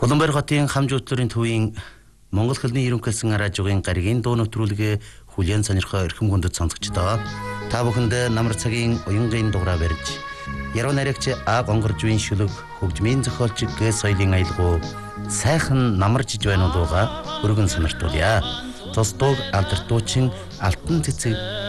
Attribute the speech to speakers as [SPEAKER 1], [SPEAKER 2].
[SPEAKER 1] Улаанбаатар хотын хамжуудлын төвийн Монгол хэлний ерөнхийлсөн радиогийн гаригийн дуу нэвтрүүлгээ хүлээн сонирхоо эрхэм хүндэт сонсогчдоо та бүхэнд намар цагийн уянгийн дугаараа барьж яруу найрагч А гонгоржвийн шүлэг хөгжмийн зохиолч Г соёлын аялгау сайхан намаржиж байна уу дууга өргөн сониртуулъя. Тус дууг алдарт дуучин Алтан цэцэг